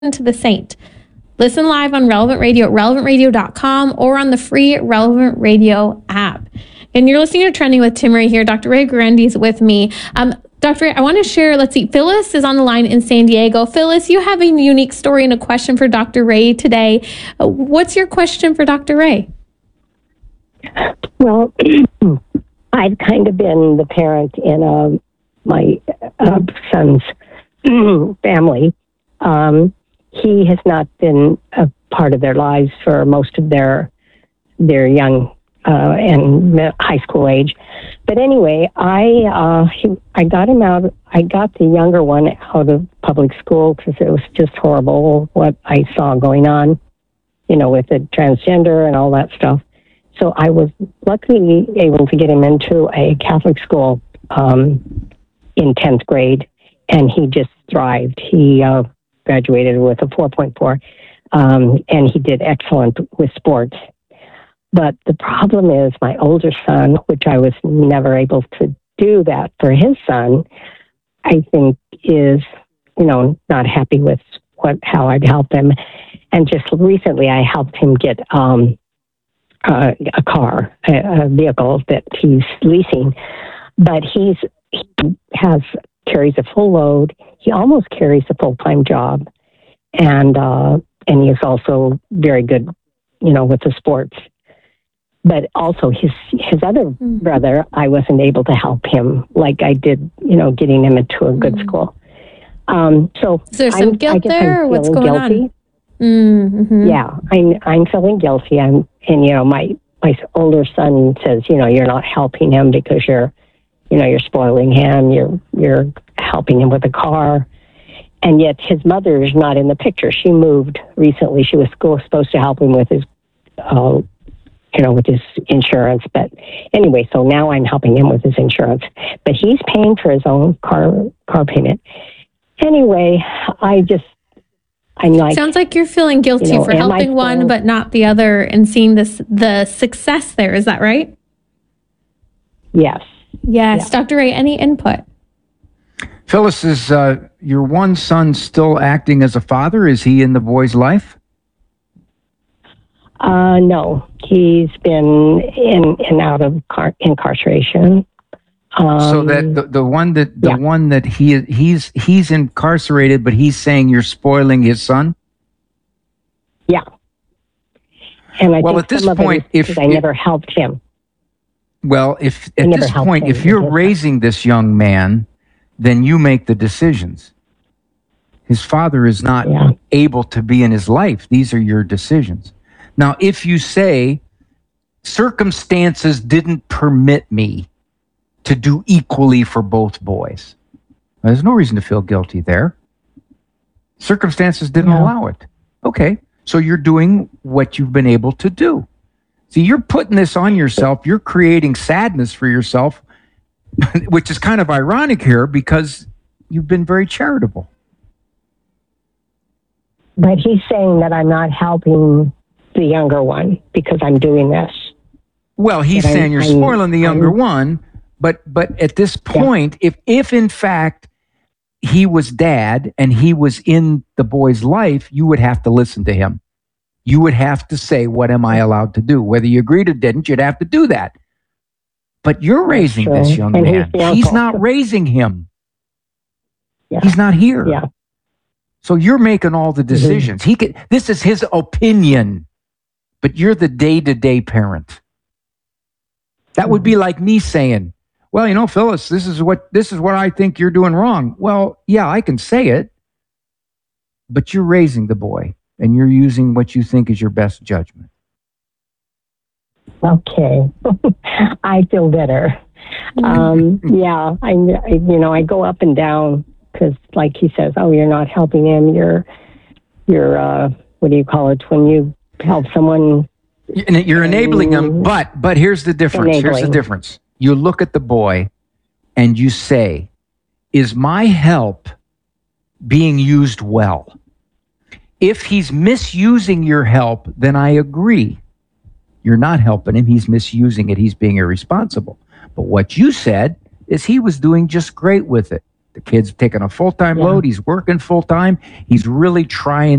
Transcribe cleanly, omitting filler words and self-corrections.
to The Saint. Listen live on Relevant Radio at relevantradio.com or on the free Relevant Radio app. And you're listening to Trending with Tim Ray here. Dr. Ray Guarendi is with me. Dr. Ray, I want to share, Phyllis is on the line in San Diego. Phyllis, you have a unique story and a question for Dr. Ray today. What's your question for Dr. Ray? Well, I've kind of been the parent in my son's family. He has not been a part of their lives for most of their young and high school age. But anyway, I got him out. I got the younger one out of public school because it was just horrible what I saw going on, with the transgender and all that stuff. So I was luckily able to get him into a Catholic school in 10th grade, and he just thrived. He graduated with a 4.4, and he did excellent with sports. But the problem is my older son, which I was never able to do that for his son, I think is, not happy with how I'd helped him. And just recently I helped him get a car, a vehicle that he's leasing. But he carries a full load. He almost carries a full-time job. And he is also very good, with the sports. But also his other brother, I wasn't able to help him like I did, getting him into a good school. So is there some guilt there, or what's going guilty. on? Yeah, I'm feeling guilty. My older son says, you're not helping him because you're spoiling him. You're helping him with a car. And yet his mother is not in the picture. She moved recently. She was supposed to help him with his with his insurance. But anyway, so now I'm helping him with his insurance. But he's paying for his own car payment. Anyway, I'm like... Sounds like you're feeling guilty for helping one but not the other, and seeing the success there. Is that right? Yes. Yes. Yeah. Dr. Ray, any input? Phyllis, is your one son still acting as a father? Is he in the boy's life? No, he's been in and out of incarceration. So that the one that he's incarcerated, but he's saying you're spoiling his son. Yeah. And I think at this point, if I never helped him. Well, if you're raising this young man, then you make the decisions. His father is not able to be in his life. These are your decisions. Now, if you say, circumstances didn't permit me to do equally for both boys, there's no reason to feel guilty there. Circumstances didn't allow it. Okay, so you're doing what you've been able to do. See, you're putting this on yourself. You're creating sadness for yourself, which is kind of ironic here because you've been very charitable. But he's saying that I'm not helping the younger one because I'm doing this. Well, he's saying you're spoiling the younger one, but at this point, if in fact he was dad and he was in the boy's life, you would have to listen to him. You would have to say, what am I allowed to do? Whether you agreed or didn't, you'd have to do that. But you're raising this young man. He's not raising him. Yeah. He's not here. Yeah. So you're making all the decisions. This is his opinion, but you're the day-to-day parent. That would be like me saying, well, Phyllis, this is what I think you're doing wrong. Well, yeah, I can say it, but you're raising the boy and you're using what you think is your best judgment. Okay. I feel better. Yeah, I go up and down because like he says, oh, you're not helping him. You're what do you call it? When you help someone. You're enabling them, but here's the difference. Here's the difference. You look at the boy and you say, is my help being used well? If he's misusing your help, then I agree. You're not helping him. He's misusing it. He's being irresponsible. But what you said is he was doing just great with it. The kid's taking a full-time load. He's working full-time. He's really trying